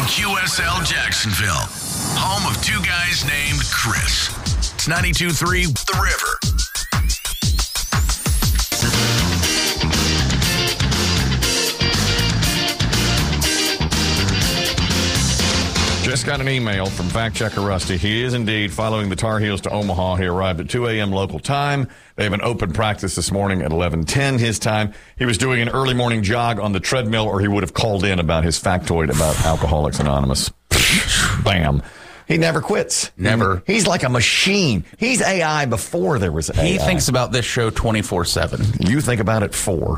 QSL Jacksonville, home of two guys named Chris. It's 92.3 The River. Just got an email from Fact Checker Rusty. He is indeed following the Tar Heels to Omaha. He arrived at 2 a.m. local time. They have an open practice this morning at 11:10 his time. He was doing an early morning jog on the treadmill, or he would have called in about his factoid about Alcoholics Anonymous. Bam. He never quits. Never. He's like a machine. He's AI before there was AI. He thinks about this show 24/7. You think about it 4.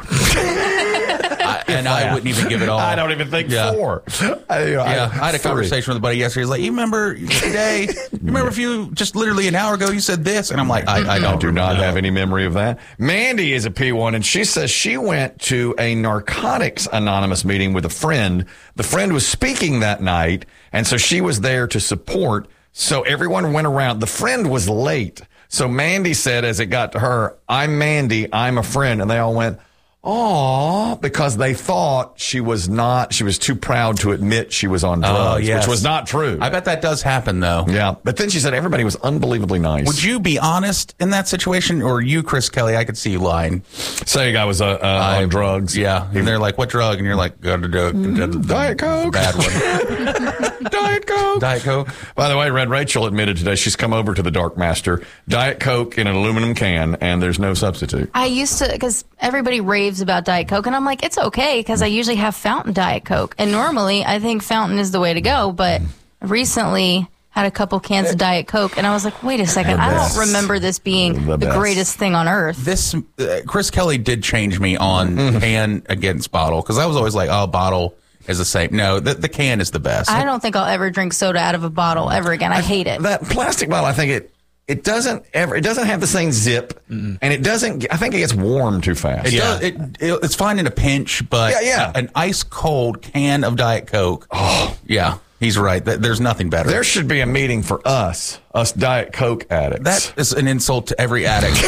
I wouldn't even give it all. I don't even think 4. I had a conversation with a buddy yesterday. He's like, you remember today? You remember if you just literally an hour ago you said this? And I'm like, I do not have any memory of that. Mandy is a P1, and she says she went to a Narcotics Anonymous meeting with a friend. The friend was speaking that night, and so she was there to support. So everyone went around. The friend was late. So Mandy said as it got to her, I'm Mandy, I'm a friend. And they all went, "Aw," because they thought she was too proud to admit she was on drugs, which was not true. I bet that does happen, though. Yeah. But then she said everybody was unbelievably nice. Would you be honest in that situation? Or you, Chris Kelly, I could see you lying. Say a guy was on drugs. Yeah. And they're like, what drug? And you're like, Diet Coke. Bad one. Diet Coke. Diet Coke. By the way, Red Rachel admitted today she's come over to the Dark Master. Diet Coke in an aluminum can, and there's no substitute. I used to, because everybody raves about Diet Coke, and I'm like, it's okay, because I usually have Fountain Diet Coke. And normally, I think Fountain is the way to go, but recently had a couple cans of Diet Coke, and I was like, wait a second, I don't remember this being the greatest thing on earth. This, Chris Kelly did change me on can against bottle, because I was always like, oh, bottle is the same. No, the can is the best. I don't think I'll ever drink soda out of a bottle ever again. I hate it. That plastic bottle, I think it doesn't have the same zip, and I think it gets warm too fast. It's fine in a pinch, but an ice cold can of Diet Coke. Oh, yeah, he's right. There's nothing better. There should be a meeting for us Diet Coke addicts. That is an insult to every addict.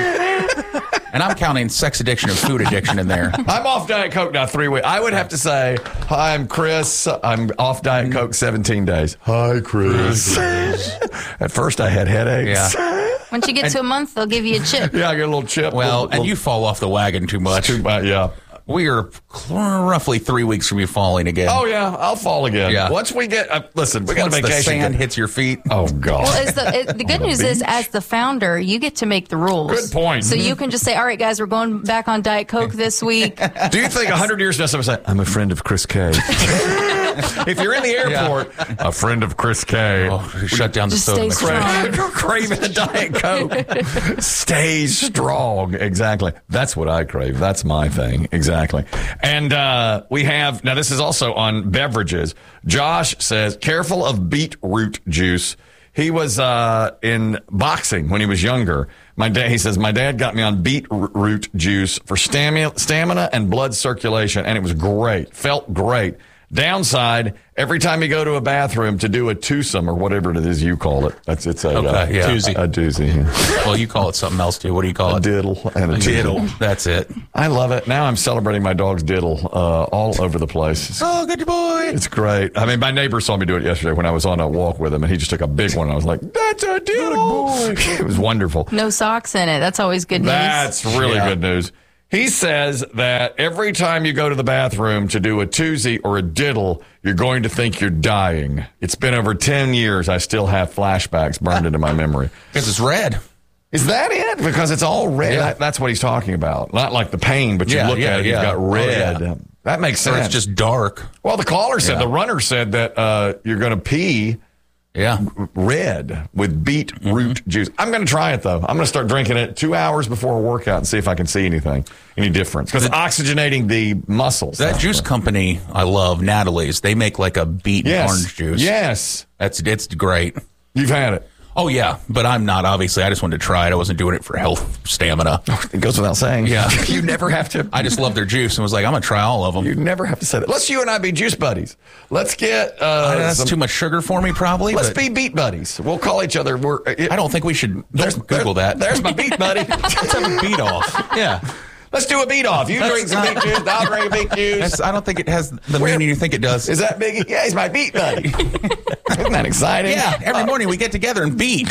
And I'm counting sex addiction and food addiction in there. I'm off Diet Coke now 3 weeks. I would have to say, hi, I'm Chris. I'm off Diet Coke 17 days. Hi, Chris. At first, I had headaches. Yeah. Once you get to a month, they'll give you a chip. Yeah, I get a little chip. Well, and you fall off the wagon too much. Yeah. We are roughly 3 weeks from you falling again. Oh, yeah. I'll fall again. Yeah. Once we get, listen, we got a vacation. The sand hits your feet. Oh, God. Well, the good news is, as the founder, you get to make the rules. Good point. So you can just say, all right, guys, we're going back on Diet Coke this week. Do you think 100 years from now, someone say, I'm a friend of Chris K? If you're in the airport, a friend of Chris K. Shut down the soda. Craving a Diet Coke. Stay strong. Exactly. That's what I crave. That's my thing. Exactly. And we have, now this is also on beverages. Josh says, careful of beetroot juice. He was in boxing when he was younger. He says, my dad got me on beetroot juice for stamina and blood circulation, and it was great. Felt great. Downside, every time you go to a bathroom to do a twosome or whatever it is you call it, it's a doozy. A doozy. Yeah. Well, you call it something else too. What do you call it? A diddle and a diddle. That's it. I love it. Now I'm celebrating my dog's diddle all over the place. Oh, good boy. It's great. I mean, my neighbor saw me do it yesterday when I was on a walk with him, and he just took a big one. And I was like, that's a diddle. It was wonderful. No socks in it. That's always good news. That's really good news. He says that every time you go to the bathroom to do a toozy or a diddle, you're going to think you're dying. It's been over 10 years. I still have flashbacks burned into my memory. Because it's red. Is that it? Because it's all red. Yeah. That's what he's talking about. Not like the pain, but you look at it, you've got red. Oh, yeah. That makes sense. Or it's just dark. Well, the caller said, the runner said that you're going to pee red with beetroot juice. I'm going to try it, though. I'm going to start drinking it 2 hours before a workout and see if I can see any difference. Because it's oxygenating the muscles. That juice company I love, Natalie's, they make like a beet orange juice. Yes. It's great. You've had it. Oh, yeah, but I'm not, obviously. I just wanted to try it. I wasn't doing it for health stamina. It goes without saying. Yeah. You never have to. I just love their juice and was like, I'm going to try all of them. You never have to say that. Let's you and I be juice buddies. Let's get... that's too much sugar for me, probably. Let's be beet buddies. We'll call each other... I don't think we should... Google that. There's my beet buddy. Let's have a beet off. Yeah. Let's do a beat off. You drink some beet juice. I'll drink a beet juice. I don't think it has the meaning you think it does. Is that big? Yeah, he's my beat buddy. Isn't that exciting? Yeah, every morning we get together and beat.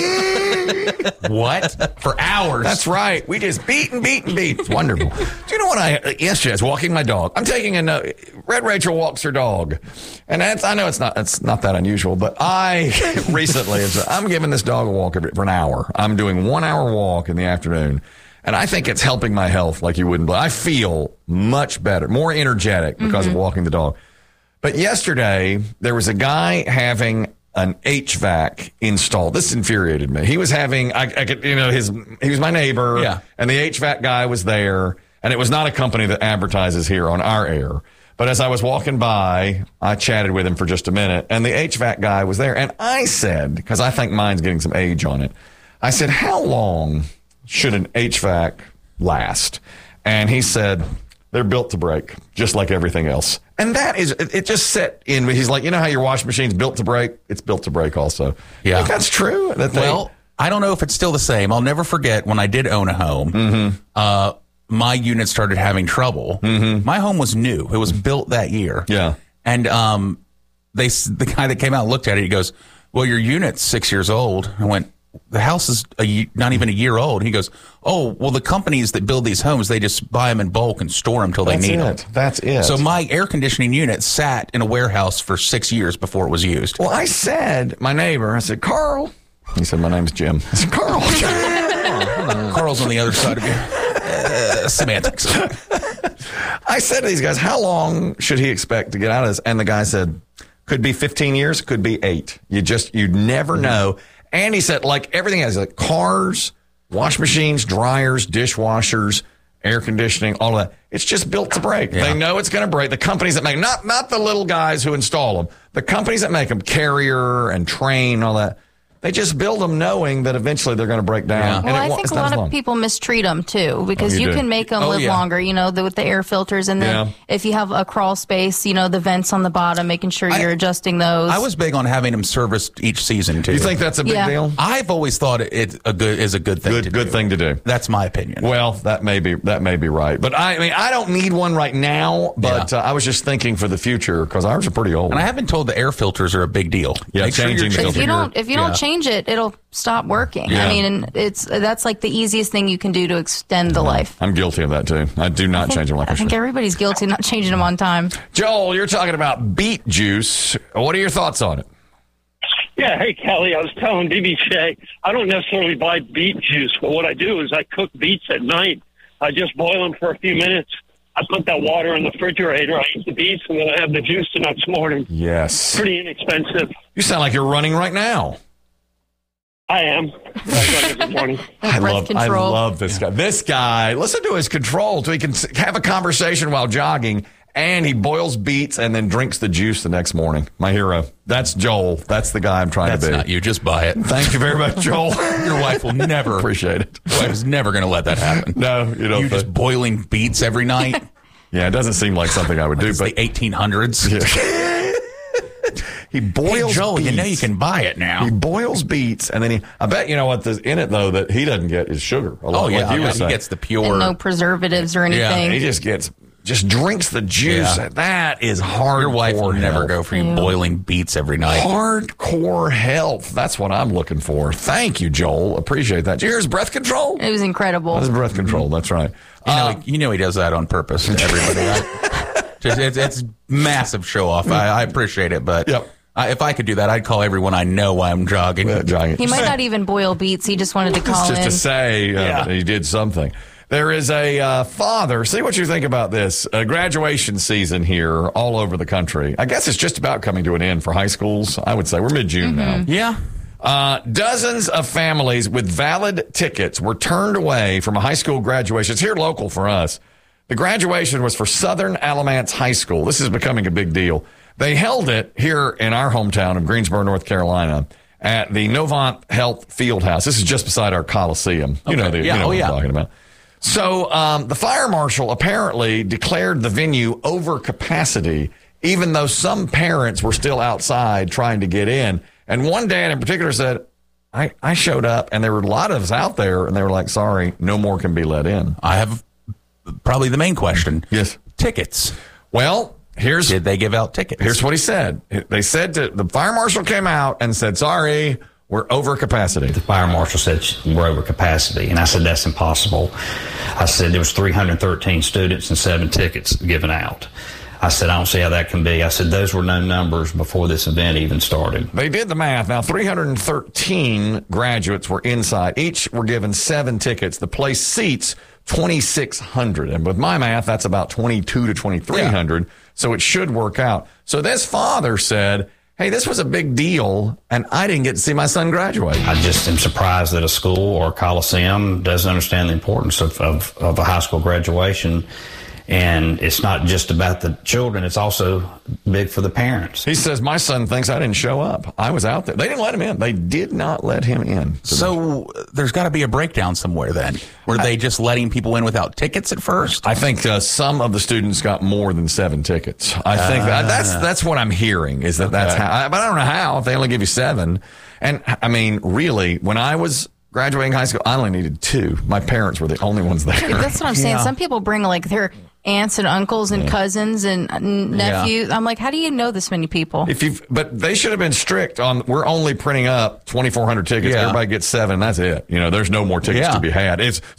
What? For hours. That's right. We just beat and beat and beat. It's wonderful. Do you know what yesterday I was walking my dog. I'm taking Red Rachel walks her dog. And I know it's not that unusual, but I recently, I'm giving this dog a walk for an hour. I'm doing 1 hour walk in the afternoon. And I think it's helping my health like you wouldn't believe. I feel much better, more energetic because of walking the dog. But yesterday, there was a guy having an HVAC installed. This infuriated me. He was having, he was my neighbor, and the HVAC guy was there, and it was not a company that advertises here on our air. But as I was walking by, I chatted with him for just a minute, and the HVAC guy was there. And I said, because I think mine's getting some age on it, I said, how long should an HVAC last? And he said, they're built to break, just like everything else. And that is, it just set in. He's like, you know how your washing machine's built to break? It's built to break also. Yeah. I think that's true. Well, I don't know if it's still the same. I'll never forget when I did own a home, my unit started having trouble. My home was new. It was built that year. Yeah. And the guy that came out and looked at it, he goes, well, your unit's 6 years old. I went, the house is not even a year old. He goes, oh, well, the companies that build these homes, they just buy them in bulk and store them till they need them. That's it. So my air conditioning unit sat in a warehouse for 6 years before it was used. Well, I said, my neighbor, I said, Carl. He said, my name's Jim. I said, Carl. Carl's on the other side of you. Semantics. I said to these guys, how long should he expect to get out of this? And the guy said, could be 15 years, could be 8. You never know. And he said, like everything else, like cars, wash machines, dryers, dishwashers, air conditioning, all of that. It's just built to break. Yeah. They know it's going to break. The companies that make, not the little guys who install them, the companies that make them, Carrier and Train, all that, they just build them knowing that eventually they're going to break down. Yeah. And well, I think a lot of people mistreat them too, because you can make them live longer, with the air filters. And then if you have a crawl space, the vents on the bottom, making sure you're adjusting those. I was big on having them serviced each season too. You think that's a big deal? I've always thought it's a good thing. Good thing to do. That's my opinion. Well, that may be right. But I don't need one right now. But I was just thinking for the future because ours are pretty old. And I have been told the air filters are a big deal. Yeah, changing the filter. If you don't change it, it'll stop working. Yeah. I mean, and that's like the easiest thing you can do to extend the life. I'm guilty of that too. I do not change them like I should. I think everybody's guilty of not changing them on time. Joel, you're talking about beet juice. What are your thoughts on it? Yeah, hey, Kelly, I was telling BB Shay, I don't necessarily buy beet juice, but what I do is I cook beets at night. I just boil them for a few minutes. I put that water in the refrigerator. I eat the beets, and then I have the juice the next morning. Yes. Pretty inexpensive. You sound like you're running right now. I am. I love this guy. This guy, listen to his control so he can have a conversation while jogging, and he boils beets and then drinks the juice the next morning. My hero. That's Joel. That's the guy I'm trying to be. That's not you. Just buy it. Thank you very much, Joel. Your wife will never appreciate it. Your wife is never going to let that happen. No, you don't. You just boiling beets every night. Yeah, it doesn't seem like something I would do. But the 1800s. Yeah. He boils Joel, beets. You know you can buy it now. He boils beets, and then I bet you know what in it, though, that he doesn't get is sugar. Oh, yeah. Like he gets the pure. And no preservatives or anything. Yeah, he just drinks the juice. Yeah. That is hardcore. Your wife will never health. go for you boiling beets every night. Hardcore health. That's what I'm looking for. Thank you, Joel. Appreciate that. Did you hear his breath control? It was incredible. That's breath control. That's right. You know he does that on purpose to everybody, right? It's massive show off. I appreciate it, but if I could do that, I'd call everyone I know while I'm jogging. He might not even boil beets. He just wanted to call in. Just to say that he did something. There is a father. See what you think about this. Graduation season here all over the country. I guess it's just about coming to an end for high schools. I would say we're mid-June now. Yeah. Dozens of families with valid tickets were turned away from a high school graduation. It's here local for us. The graduation was for Southern Alamance High School. This is becoming a big deal. They held it here in our hometown of Greensboro, North Carolina, at the Novant Health Fieldhouse. This is just beside our Coliseum. You know what I'm talking about. So the fire marshal apparently declared the venue over capacity, even though some parents were still outside trying to get in. And one dad in particular said, I showed up, and there were a lot of us out there, and they were like, sorry, no more can be let in. I have probably the main question. Yes. Tickets. Well, Did they give out tickets? here's what he said. They said the fire marshal came out and said, sorry, we're over capacity. The fire marshal said we're over capacity, and I said that's impossible. I said there was 313 students and 7 tickets given out. I said, I don't see how that can be. I said, those were no numbers before this event even started. They did the math. Now, 313 graduates were inside. Each were given 7 tickets. The place seats 2,600. And with my math, that's about 22 to 2,300. So it should work out. So this father said, hey, this was a big deal, and I didn't get to see my son graduate. I just am surprised that a school or a coliseum doesn't understand the importance of a high school graduation. And it's not just about the children. It's also big for the parents. He says, my son thinks I didn't show up. I was out there. They didn't let him in. They did not let him in. So there's got to be a breakdown somewhere then. Were they just letting people in without tickets at first? I think some of the students got more than 7 tickets. I think that's what I'm hearing is that's how. But I don't know how if they only give you 7. And I mean, really, when I was graduating high school, I only needed 2. My parents were the only ones there. That's what I'm saying. Some people bring like their aunts and uncles and cousins and nephews. I'm like, how do you know this many people? But they should have been strict on. We're only printing up 2,400 tickets. Everybody gets 7. That's it. There's no more tickets to be had.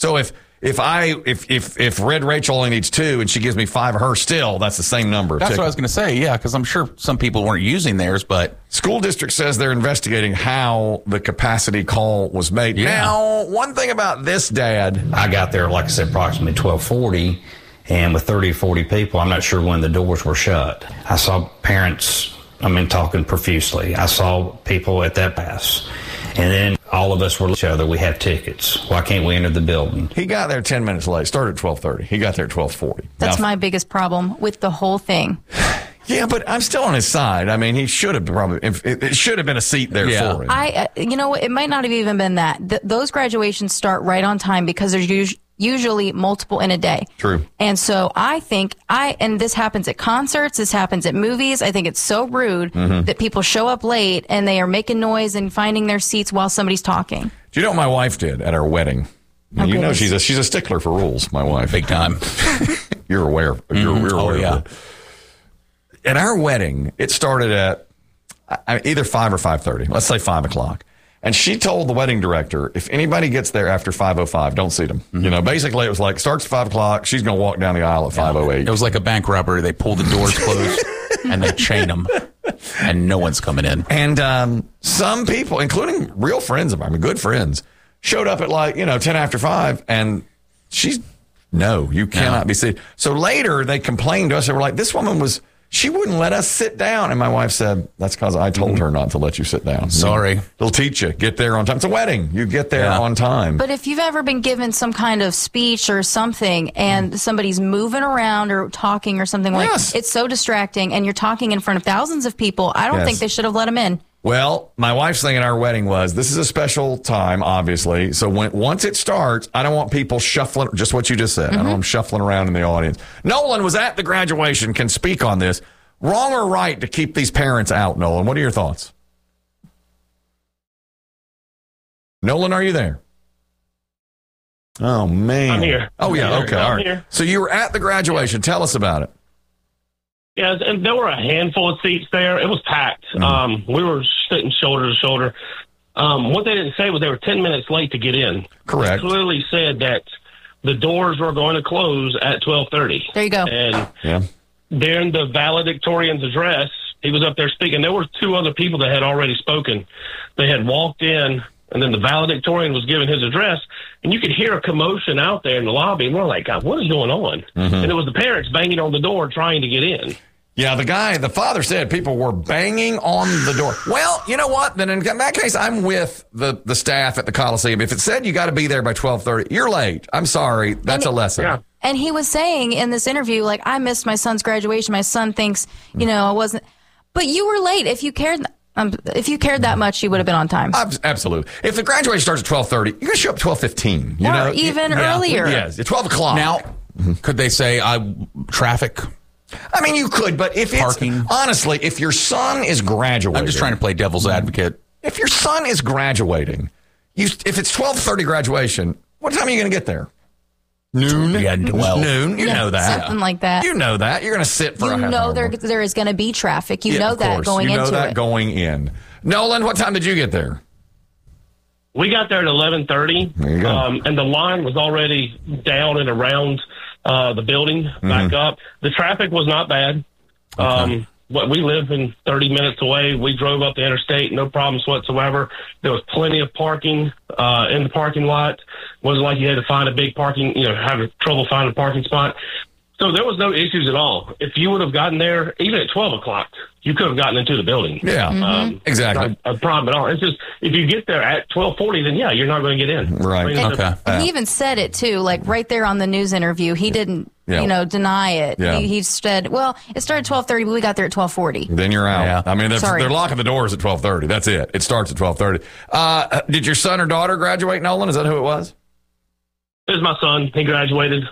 If Red Rachel only needs 2 and she gives me 5 of hers, still that's the same number. That's what I was going to say. Yeah, because I'm sure some people weren't using theirs, but school district says they're investigating how the capacity call was made. Yeah. Now, one thing about this, Dad, I got there, like I said, approximately 12:40. And with 30 or 40 people, I'm not sure when the doors were shut. I saw parents, talking profusely. I saw people at that pass. And then all of us were each other. We have tickets. Why can't we enter the building? he got there 10 minutes late. Started at 12:30. He got there at 12:40. That's my biggest problem with the whole thing. Yeah, but I'm still on his side. I mean, he should have it should have been a seat there for him. It might not have even been that. Those graduations start right on time because there's usually multiple in a day. True. And so I think and this happens at concerts, this happens at movies. I think it's so rude that people show up late and they are making noise and finding their seats while somebody's talking. Do you know what my wife did at our wedding? She's a stickler for rules, my wife. big time. You're aware. You're aware of it. At our wedding, it started at either 5 or 5:30. Let's say 5 o'clock. And she told the wedding director, if anybody gets there after 5:05, don't seat them. Basically it was like, starts at 5 o'clock. She's going to walk down the aisle at 5:08. It was like a bank robbery. They pull the doors closed and they chain them, and no one's coming in. And some people, including real friends of mine, good friends, showed up at 10 after 5, and you cannot be seated. So later they complained to us. They were like, this woman she wouldn't let us sit down. And my wife said, that's because I told her not to let you sit down. Sorry. They'll teach you. Get there on time. It's a wedding. You get there on time. But if you've ever been given some kind of speech or something and somebody's moving around or talking or something it's so distracting and you're talking in front of thousands of people, I don't think they should have let them in. Well, my wife's thing at our wedding was, this is a special time, obviously. So once it starts, I don't want people shuffling, just what you just said. I don't want them shuffling around in the audience. Nolan was at the graduation, can speak on this. Wrong or right to keep these parents out, Nolan? What are your thoughts? Nolan, are you there? Oh, man. I'm here. Oh, yeah, okay, all right. Here. So you were at the graduation. Tell us about it. Yeah, and there were a handful of seats there. It was packed. We were sitting shoulder to shoulder. What they didn't say was they were 10 minutes late to get in. Correct. They clearly said that the doors were going to close at 12:30. There you go. And during the valedictorian's address, he was up there speaking. There were 2 other people that had already spoken. They had walked in, and then the valedictorian was giving his address, and you could hear a commotion out there in the lobby. And we're like, God, what is going on? And it was the parents banging on the door trying to get in. Yeah, the father said people were banging on the door. Well, you know what? Then in that case, I'm with the staff at the Coliseum. If it said you got to be there by 12:30, you're late. I'm sorry. That's a lesson. Yeah. And he was saying in this interview, like, I missed my son's graduation. My son thinks, I wasn't. But you were late. If you cared that much, you would have been on time. Absolutely. If the graduation starts at 12:30, you're going to show up 12:15. Or even earlier. Yes, at 12 o'clock. Now, could they say traffic? I mean, you could, but if Parking. Honestly, if your son is graduating. I'm just trying to play devil's advocate. If your son is graduating, if it's 12:30 graduation, what time are you going to get there? Noon? Yeah, 12. Noon. You know that. Something like that. You know that. You're going to sit for a You half know hour. there is going to be traffic. You Yeah, know of that course. going you know into that it. going in. Nolan, what time did you get there? We got there at 11:30, There you go. and the line was already down and around the building, back up. The traffic was not bad. We live in 30 minutes away. We drove up the interstate, no problems whatsoever. There was plenty of parking in the parking lot. Wasn't like you had to find a big parking, have trouble finding a parking spot. So there was no issues at all. If you would have gotten there, even at 12 o'clock, you could have gotten into the building. Yeah, exactly. Not a problem at all. It's just, if you get there at 12:40, then yeah, you're not going to get in. Right. I mean, Okay. And he even said it too, like right there on the news interview. He didn't, deny it. Yeah. He said, "Well, it started 12:30, but we got there at 12:40." Then you're out. Yeah. I mean, Sorry. they're locking the doors at 12:30. That's it. It starts at 12:30. Did your son or daughter graduate, Nolan? Is that who it was? This is my son. He graduated.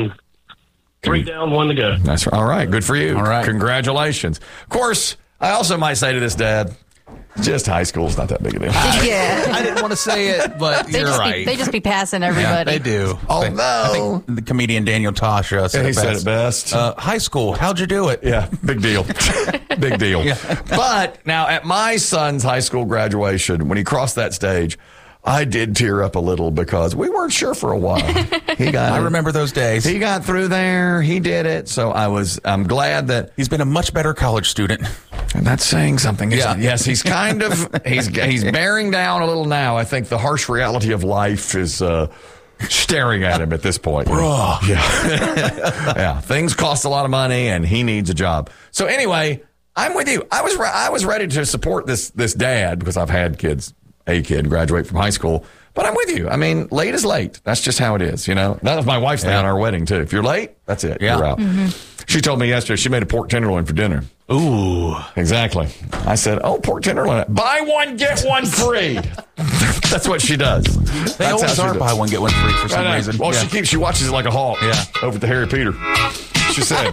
3 down, 1 to go. That's all right. Good for you. All right. Congratulations. Of course, I also might say to this dad, just high school's not that big a deal. Yeah. I didn't want to say it, but They you're just right. they just be passing yeah, everybody. they do. Although- I think the comedian Daniel Tosh said, He it said best. it best. High school, how'd you do it? Yeah, big deal. Big deal. Yeah. But now at my son's high school graduation, when he crossed that stage, I did tear up a little because we weren't sure for a while. I remember those days. He got through there. He did it. So I'm glad that He's been a much better college student. and that's saying something. Isn't Yeah. it? Yes, he's kind of he's bearing down a little now. I think the harsh reality of life is staring at him at this point. Yeah. Yeah. Things cost a lot of money and he needs a job. So anyway, I'm with you. I was ready to support this dad because I've had a kid graduate from high school. But I'm with you. I mean, late is late. That's just how it is, That was my wife's thing on our wedding, too. If you're late, that's it. Yeah. You're out. She told me yesterday she made a pork tenderloin for dinner. Ooh. Exactly. I said, pork tenderloin. Buy one, get one free. That's what she does. They always are buy one, get one free for some reason. Well, Yeah. she watches it like a hawk. Yeah. Over at the Harry Peter. She said,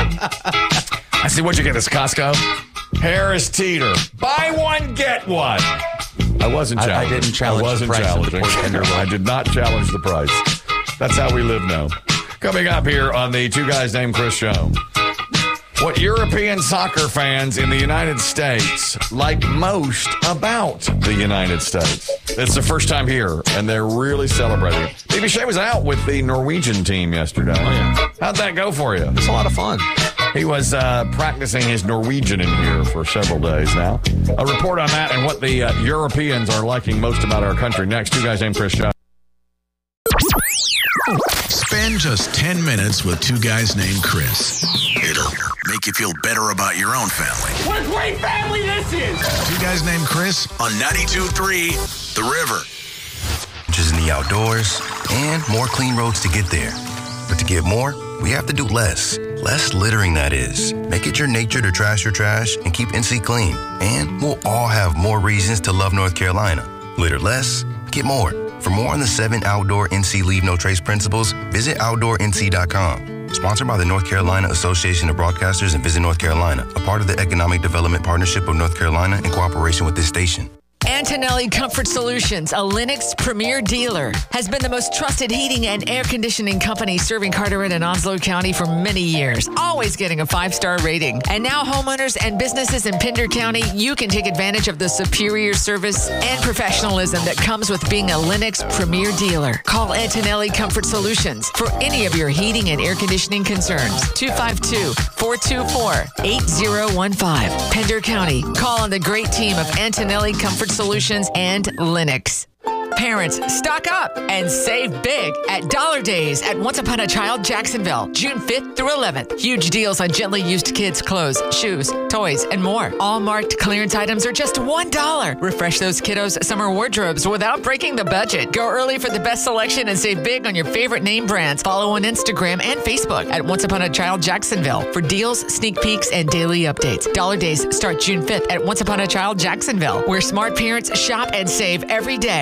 I said, what'd you get this, Costco? Harris Teeter. Buy one, get one. I wasn't I challenging. didn't challenge I wasn't the price of the challenging. pork tenderloin. I did not challenge the price. That's how we live now. Coming up here on the Two Guys Named Chris show. What European soccer fans in the United States like most about the United States. It's the first time here, and they're really celebrating it. Baby Shea was out with the Norwegian team yesterday. Oh, yeah. How'd that go for you? It's a lot of fun. He was practicing his Norwegian in here for several days now. A report on that and what the Europeans are liking most about our country. Next, Two Guys Named Chris show. Spend just 10 minutes with Two Guys Named Chris. It'll make you feel better about your own family. What a great family this is! Two Guys Named Chris on 92.3 The River. Just in the outdoors and more clean roads to get there. But to get more, we have to do less. Less littering, that is. Make it your nature to trash your trash and keep NC clean. And we'll all have more reasons to love North Carolina. Litter less, get more. For more on the 7 Outdoor NC Leave No Trace principles, visit OutdoorNC.com. Sponsored by the North Carolina Association of Broadcasters and Visit North Carolina, a part of the Economic Development Partnership of North Carolina in cooperation with this station. Antonelli Comfort Solutions, a Lennox premier dealer, has been the most trusted heating and air conditioning company serving Carteret and Onslow County for many years, always getting a 5-star rating. And now homeowners and businesses in Pender County, you can take advantage of the superior service and professionalism that comes with being a Lennox premier dealer. Call Antonelli Comfort Solutions for any of your heating and air conditioning concerns. 252-424-8015. Pender County. Call on the great team of Antonelli Comfort Solutions and Lennox. Parents, stock up and save big at Dollar Days at Once Upon a Child Jacksonville, June 5th through 11th. Huge deals on gently used kids' clothes, shoes, toys, and more. All marked clearance items are just $1. Refresh those kiddos' summer wardrobes without breaking the budget. Go early for the best selection and save big on your favorite name brands. Follow on Instagram and Facebook at Once Upon a Child Jacksonville for deals, sneak peeks, and daily updates. Dollar Days start June 5th at Once Upon a Child Jacksonville, where smart parents shop and save every day.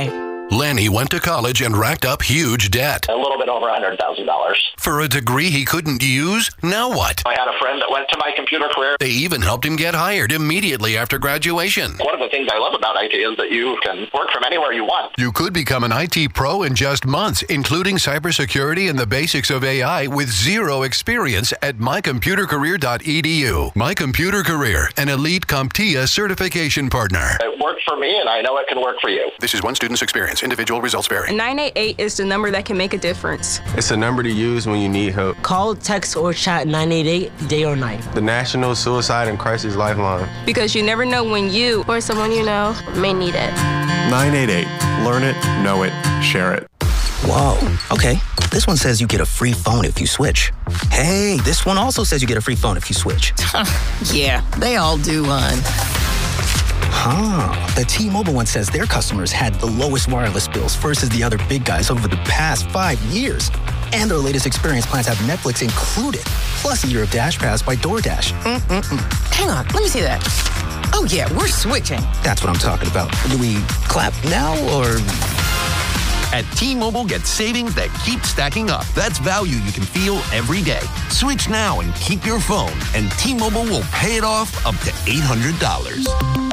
Lenny went to college and racked up huge debt. A little bit over $100,000. For a degree he couldn't use? Now what? I had a friend that went to My Computer Career. They even helped him get hired immediately after graduation. One of the things I love about IT is that you can work from anywhere you want. You could become an IT pro in just months, including cybersecurity and the basics of AI with zero experience at mycomputercareer.edu. My Computer Career, an elite CompTIA certification partner. It worked for me, and I know it can work for you. This is one student's experience. Individual results vary. 988 is the number that can make a difference. It's a number to use when you need help. Call, text, or chat 988 day or night. The National Suicide and Crisis Lifeline. Because you never know when you or someone you know may need it. 988. Learn it, know it, share it. Whoa, okay. This one says you get a free phone if you switch. Hey, this one also says you get a free phone if you switch. Yeah, they all do, hon. Huh. The T-Mobile one says their customers had the lowest wireless bills versus the other big guys over the past 5 years. And their latest experience plans have Netflix included, plus a year of Dash Pass by DoorDash. Hang on, let me see that. Oh, yeah, we're switching. That's what I'm talking about. Do we clap now or... At T-Mobile, get savings that keep stacking up. That's value you can feel every day. Switch now and keep your phone, and T-Mobile will pay it off up to $800.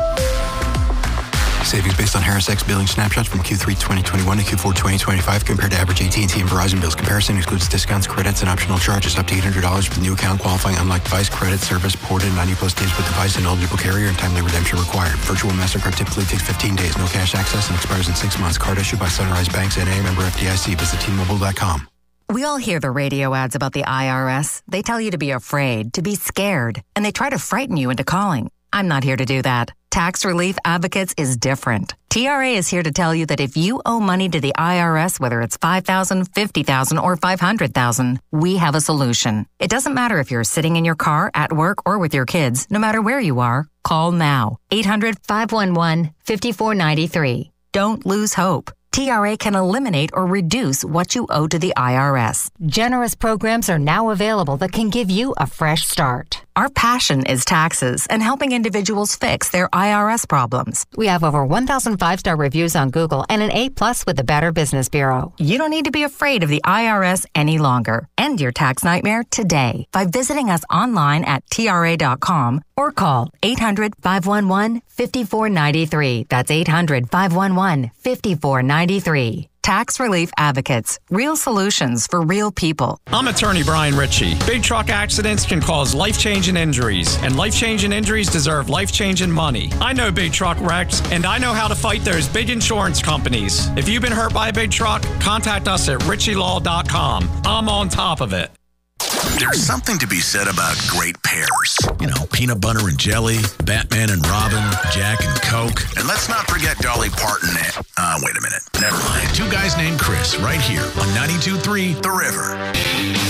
Savings based on Harris X billing snapshots from Q3 2021 to Q4 2025 compared to average AT&T and Verizon bills. Comparison excludes discounts, credits, and optional charges up to $800 for the new account qualifying unlike device credit service ported 90-plus days with device and eligible carrier and timely redemption required. Virtual MasterCard typically takes 15 days. No cash access and expires in 6 months. Card issued by Sunrise Banks N.A. member FDIC. Visit T-Mobile.com. We all hear the radio ads about the IRS. They tell you to be afraid, to be scared, and they try to frighten you into calling. I'm not here to do that. Tax Relief Advocates is different. TRA is here to tell you that if you owe money to the IRS, whether it's $5,000, $50,000, or $500,000, we have a solution. It doesn't matter if you're sitting in your car, at work, or with your kids. No matter where you are, call now. 800-511-5493. Don't lose hope. TRA can eliminate or reduce what you owe to the IRS. Generous programs are now available that can give you a fresh start. Our passion is taxes and helping individuals fix their IRS problems. We have over 1,000 5-star reviews on Google and an A+ with the Better Business Bureau. You don't need to be afraid of the IRS any longer. End your tax nightmare today by visiting us online at TRA.com or call 800-511-5493. That's 800-511-5493. Tax Relief Advocates. Real solutions for real people. I'm attorney Brian Ritchie. Big truck accidents can cause life-changing injuries, and life-changing injuries deserve life-changing money. I know big truck wrecks, and I know how to fight those big insurance companies. If you've been hurt by a big truck, contact us at ritchielaw.com. I'm on top of it. There's something to be said about great pairs. You know, peanut butter and jelly, Batman and Robin, Jack and Coke. And let's not forget Dolly Parton and... wait a minute. Never mind. Two Guys Named Chris right here on 92.3 The River.